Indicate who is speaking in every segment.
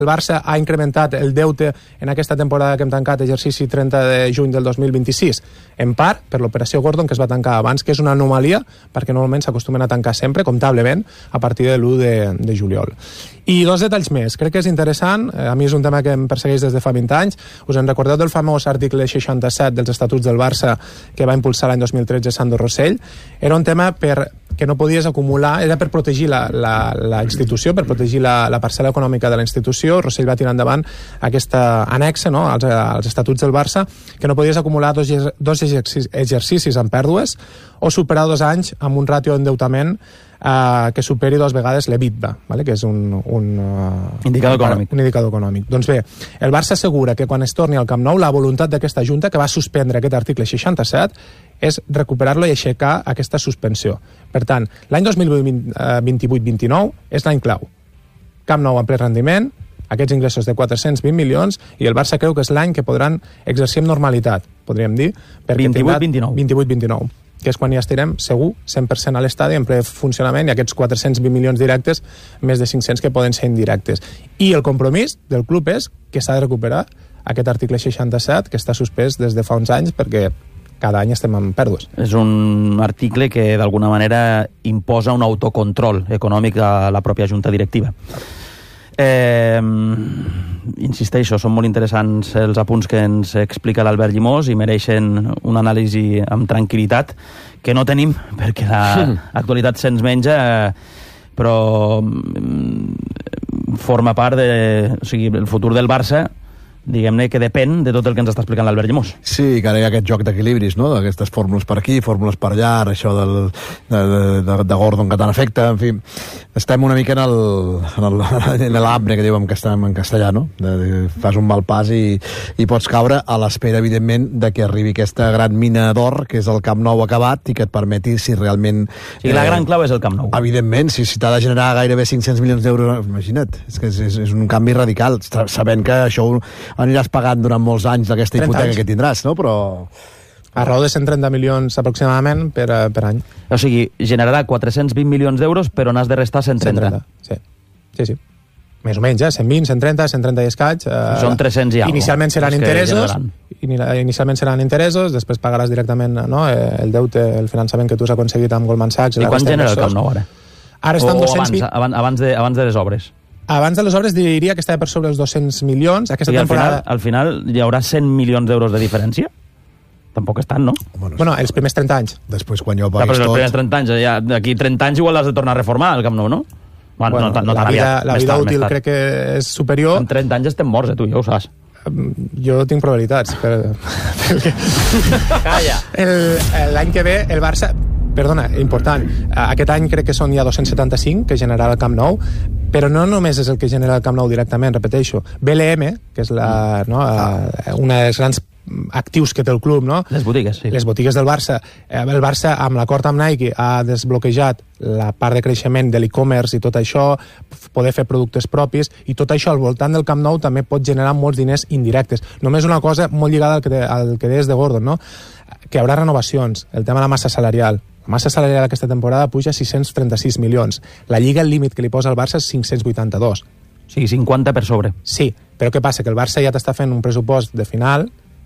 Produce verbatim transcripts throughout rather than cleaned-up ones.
Speaker 1: El Barça ha incrementat el deute en aquesta temporada que hem tancat, exercici trenta de juny del dos mil vint-i-sis, en part per l'operació Gordon, que es va tancar abans, que és una anomalia, perquè normalment s'acostumen a tancar sempre, comptablement, a partir de l'u de, de juliol. I dos detalls més. Crec que és interessant, a mi és un tema que em persegueix des de fa vint anys. Us en recordeu del famós article seixanta-set dels Estatuts del Barça que va impulsar l'any dos mil tretze Sandro Rossell? Era un tema per que no podies acumular, era per protegir la, la, la institució, per protegir la, la parcel·la econòmica de la institució. Rossell va tirar endavant aquesta anexa, no?, als, als Estatuts del Barça, que no podies acumular dos, dos exercicis amb pèrdues o superar dos anys amb un ràtio d'endeutament Uh, que superi dues vegades l'EBITDA, vale? Que és un, un, uh,
Speaker 2: indicador econòmic.
Speaker 1: un indicador econòmic. Doncs bé, el Barça assegura que quan es torni al Camp Nou, la voluntat d'aquesta Junta, que va suspendre aquest article seixanta-set, és recuperar-lo i aixecar aquesta suspensió. Per tant, l'any dos mil vint-i-vuit vint-i-nou és l'any clau. Camp Nou en ple rendiment, aquests ingressos de quatre-cents vint milions, i el Barça creu que és l'any que podran exercir amb normalitat, podríem dir.
Speaker 2: vint-i-vuit vint-i-nou.
Speaker 1: vint-i-vuit vint-i-nou. Que és quan ja estirem segur cent per cent a l'estadi en ple funcionament, i aquests quatre-cents vint milions directes, més de cinc-cents que poden ser indirectes. I el compromís del club és que s'ha de recuperar aquest article seixanta-set, que està suspès des de fa uns anys perquè cada any estem amb pèrdues.
Speaker 2: És un article que d'alguna manera imposa un autocontrol econòmic a la pròpia junta directiva. Eh, insisteixo, són molt interessants els apunts que ens explica l'Albert Llimós i mereixen una anàlisi amb tranquil·litat que no tenim perquè l'actualitat se'ns menja, però forma part de... O sigui, el futur del Barça, diguem-ne que depèn de tot el que ens està explicant l'Albert Llimós.
Speaker 3: Sí, que ara hi ha aquest joc d'equilibris, no?, d'aquestes fórmules per aquí, fórmules per allà, això del, de, de, de Gordon que tant afecta, en fi, estem una mica en el, en el, en l'ambre que diuen que estem en castellà, no?, de, de, fas un mal pas i, i pots caure a l'espera, evidentment, de que arribi aquesta gran mina d'or, que és el Camp Nou acabat, i que et permeti, si realment...
Speaker 2: Sí, eh, la gran clau és el Camp Nou.
Speaker 3: Evidentment, si, si t'ha de generar gairebé cinc-cents milions d'euros, imagina't, és que és, és, és un canvi radical, sabent que això aniràs pagant durant molts anys d'aquesta hipoteca que tindràs, no? Però...
Speaker 1: A raó de cent trenta milions aproximadament per, per any.
Speaker 2: O sigui, generarà quatre-cents vint milions d'euros, però n'has de restar cent trenta.
Speaker 1: Sí, sí, sí. Més o menys, eh? cent vint, cent trenta, cent trenta i escaig. Eh...
Speaker 2: Són tres-cents i alguna cosa.
Speaker 1: Inicialment seran interessos, inicialment seran interessos, després pagaràs directament, no?, el deute, el finançament que tu has aconseguit amb Goldman Sachs.
Speaker 2: I quan genera el Camp Nou, ara?
Speaker 1: Ara estan
Speaker 2: o
Speaker 1: dos-cents vint...
Speaker 2: abans, abans, de, abans de les obres?
Speaker 1: Abans de les obres diria que estava per sobre els dos-cents milions. Aquesta
Speaker 2: I
Speaker 1: temporada...
Speaker 2: al, final, al final hi haurà cent milions d'euros de diferència? Tampoc és tant, no?
Speaker 3: Bueno,
Speaker 1: bueno, els primers trenta anys.
Speaker 3: Després, quan ja ho
Speaker 2: paguis
Speaker 3: tot...
Speaker 2: Però els primers trenta anys, ja, d'aquí trenta anys igual has de tornar a reformar el Camp Nou, no? Bueno,
Speaker 1: bueno,
Speaker 2: no, no
Speaker 1: la,
Speaker 2: tan
Speaker 1: vida,
Speaker 2: aviat,
Speaker 1: la vida
Speaker 2: tard,
Speaker 1: útil crec que és superior.
Speaker 2: En trenta anys estem morts, eh, tu, ja ho saps.
Speaker 1: Jo tinc probabilitats. Per, perquè...
Speaker 2: Calla!
Speaker 1: L'any que ve, el Barça... Perdona, important. Aquest any crec que són ja dos-cents setanta-cinc que generarà el Camp Nou, però no només és el que genera el Camp Nou directament, repeteixo. B L M, que és la, no, una dels grans actius que té el club, no?
Speaker 2: Les botigues, sí.
Speaker 1: Les botigues del Barça. El Barça, amb l'acord amb Nike, ha desbloquejat la part de creixement de l'e-commerce i tot això, poder fer productes propis, i tot això al voltant del Camp Nou també pot generar molts diners indirectes. Només una cosa molt lligada al que, al que deies de Gordon, no?, que hi haurà renovacions, el tema de la massa salarial. La massa salarial aquesta temporada puja a sis-cents trenta-sis milions. La Lliga, el límit que li posa al Barça és cinc-cents vuitanta-dos.
Speaker 2: O sigui, cinquanta per sobre.
Speaker 1: Sí, però què passa? Que el Barça ja t'està fent un pressupost de final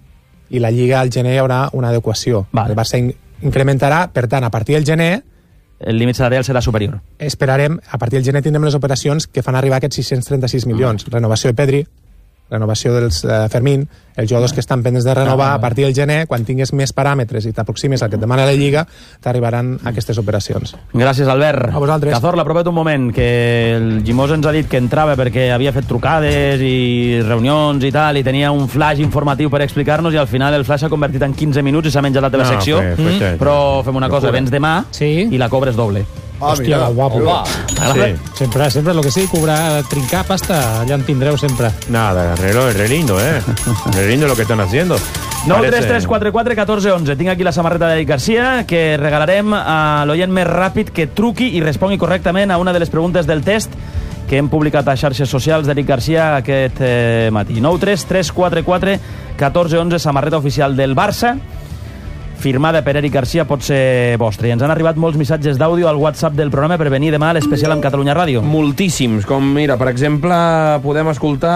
Speaker 1: i la Lliga al gener hi haurà una adequació.
Speaker 2: Vale.
Speaker 1: El Barça in incrementarà, per tant, a partir del gener...
Speaker 2: El límit salarial serà superior.
Speaker 1: Esperarem, a partir del gener tindrem les operacions que fan arribar aquests sis-cents trenta-sis milions. Ah. Renovació de Pedri, renovació dels uh, Fermín, els jugadors que estan pendents de renovar, a partir del gener, quan tingues més paràmetres i t'aproximis al que et demana la Lliga, t'arribaran aquestes operacions.
Speaker 2: Gràcies, Albert.
Speaker 1: A vosaltres.
Speaker 2: Cazorla, apropa't un moment, que el Llimós ens ha dit que entrava perquè havia fet trucades i reunions i tal, i tenia un flash informatiu per explicar-nos, i al final el flash s'ha convertit en quinze minuts i s'ha menjat la teva no, secció. Fe, fe, mm. Però fem una cosa, vens demà sí. i la cobres doble.
Speaker 4: Ah, hòstia, que guapo. Sí. Sempre, sempre lo que sí, cobrar, trincar pasta, allà en tindreu sempre.
Speaker 5: Nada, re, re lindo, eh. Re lindo lo que están haciendo.
Speaker 2: nou tres tres quatre quatre un quatre un u. Tinc aquí la samarreta d'Eric Garcia, que regalarem a l'oient més ràpid que truqui i respongui correctament a una de les preguntes del test que hem publicat a xarxes socials d'Eric Garcia aquest eh, matí. nou tres tres quatre quatre un quatre un u, samarreta oficial del Barça. firmada per Eric Garcia pot ser vostra. I ens han arribat molts missatges d'àudio al WhatsApp del programa per venir demà a l'especial amb Catalunya Ràdio.
Speaker 5: Moltíssims, com mira, per exemple, podem escoltar